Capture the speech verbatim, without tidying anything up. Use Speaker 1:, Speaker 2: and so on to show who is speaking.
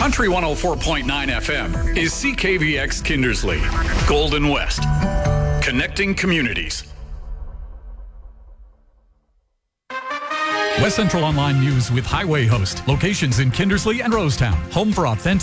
Speaker 1: Country one oh four point nine F M is C K V X Kindersley, Golden West, connecting communities.
Speaker 2: West Central Online News with Highway Host. Locations in Kindersley and Rosetown. Home for authentic